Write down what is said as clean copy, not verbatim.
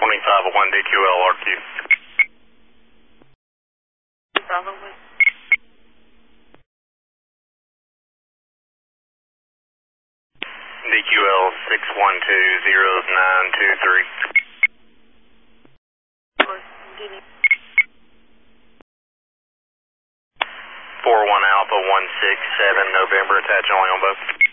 2501 DQL RQ. Probably. DQL 6120923. 41 Alpha 167 November, attach only on both.